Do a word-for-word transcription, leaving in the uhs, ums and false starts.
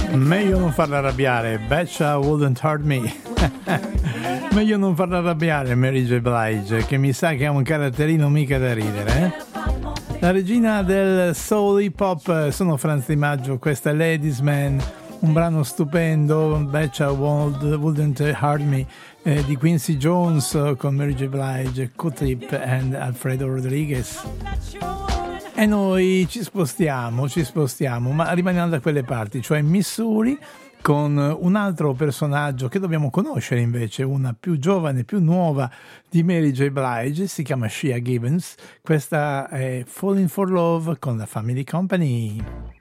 Meglio non farla arrabbiare, Betcha Wouldn't Hurt Me. Meglio non farla arrabbiare Mary J. Blige, che mi sa che ha un caratterino mica da ridere, eh? La regina del soul hip hop, sono Franz Di Maggio, questa è Ladies Man, un brano stupendo, Betcha Wouldn't Hurt Me, eh, di Quincy Jones con Mary J. Blige, Q-Tip e Alfredo Rodriguez. E noi ci spostiamo, ci spostiamo, ma rimaniamo da quelle parti, cioè Missouri, con un altro personaggio che dobbiamo conoscere invece, una più giovane, più nuova di Mary J. Blige, si chiama Shea Gibbons. Questa è Falling for Love con la Family Company.